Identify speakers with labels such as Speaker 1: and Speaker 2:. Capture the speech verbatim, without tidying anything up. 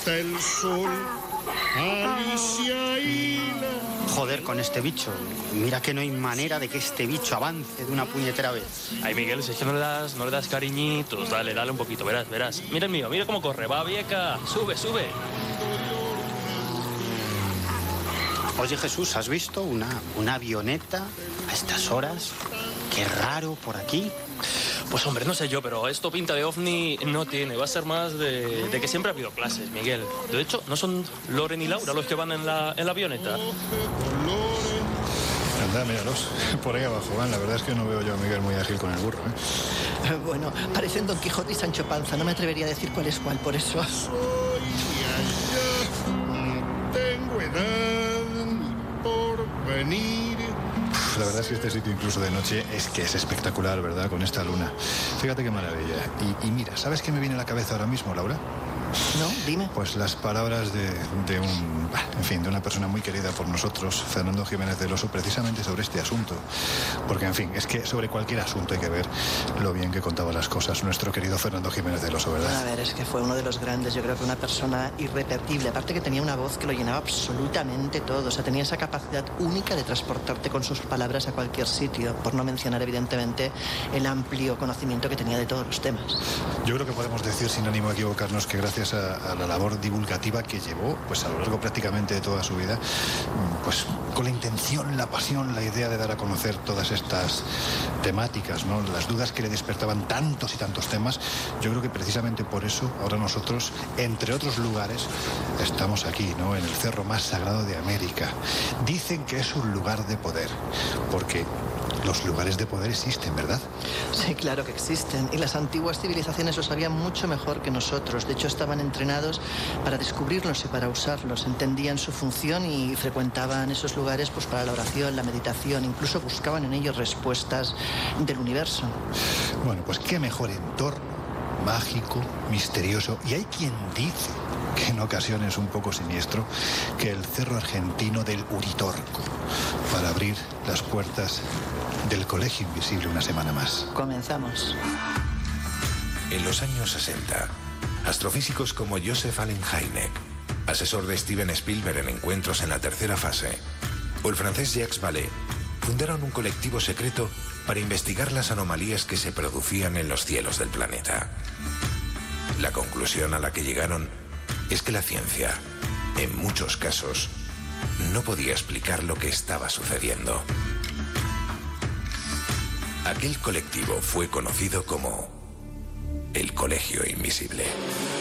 Speaker 1: hasta el sol. Alicia y la...
Speaker 2: Joder con este bicho. Mira que no hay manera de que este bicho avance de una puñetera vez.
Speaker 3: Ay, Miguel, si es que no le das, no le das cariñitos, dale, dale un poquito, verás, verás. Mira el mío, mira cómo corre, va, vieja, sube, sube.
Speaker 2: Oye, Jesús, ¿has visto una, una avioneta a estas horas? Qué raro por aquí.
Speaker 3: Pues hombre, no sé yo, pero esto pinta de ovni no tiene. Va a ser más de, de que siempre ha habido clases, Miguel. De hecho, ¿no son Loren y Laura los que van en la, en la avioneta?
Speaker 4: Anda, míralos. Por ahí abajo van. La verdad es que no veo yo a Miguel muy ágil con el burro, ¿eh?
Speaker 5: Bueno, parecen Don Quijote y Sancho Panza. No me atrevería a decir cuál es cuál, por eso.
Speaker 1: Tengo edad por venir.
Speaker 4: La verdad es que este sitio, incluso de noche, es que es espectacular, ¿verdad? Con esta luna. Fíjate qué maravilla. Y, y mira, ¿sabes qué me viene a la cabeza ahora mismo, Laura?
Speaker 5: No, dime.
Speaker 4: Pues las palabras de, de un, en fin, de una persona muy querida por nosotros, Fernando Jiménez del Oso, precisamente sobre este asunto. Porque, en fin, es que sobre cualquier asunto hay que ver lo bien que contaba las cosas nuestro querido Fernando Jiménez del Oso, ¿verdad?
Speaker 5: A ver, es que fue uno de los grandes, yo creo que una persona irrepetible. Aparte que tenía una voz que lo llenaba absolutamente todo. O sea, tenía esa capacidad única de transportarte con sus palabras a cualquier sitio. Por no mencionar, evidentemente, el amplio conocimiento que tenía de todos los temas.
Speaker 4: Yo creo que podemos decir, sin ánimo de equivocarnos, que gracias a, a la labor divulgativa que llevó, pues a lo largo prácticamente de toda su vida, pues con la intención, la pasión, la idea de dar a conocer todas estas temáticas, ¿no? Las dudas que le despertaban tantos y tantos temas, yo creo que precisamente por eso ahora nosotros, entre otros lugares, estamos aquí, ¿no? En el cerro más sagrado de América. Dicen que es un lugar de poder, porque los lugares de poder existen, ¿verdad?
Speaker 5: Sí, claro que existen. Y las antiguas civilizaciones lo sabían mucho mejor que nosotros. De hecho, estaban entrenados para descubrirlos y para usarlos. Entendían su función y frecuentaban esos lugares pues, para la oración, la meditación. Incluso buscaban en ellos respuestas del universo.
Speaker 4: Bueno, pues qué mejor entorno, mágico, misterioso. Y hay quien dice, que en ocasiones un poco siniestro, que el cerro argentino del Uritorco, para abrir las puertas del Colegio Invisible una semana más.
Speaker 5: Comenzamos.
Speaker 6: En los años sesenta, astrofísicos como Joseph Allen Hynek, asesor de Steven Spielberg en Encuentros en la tercera fase, o el francés Jacques Vallée, fundaron un colectivo secreto para investigar las anomalías que se producían en los cielos del planeta. La conclusión a la que llegaron es que la ciencia, en muchos casos, no podía explicar lo que estaba sucediendo. Aquel colectivo fue conocido como el Colegio Invisible.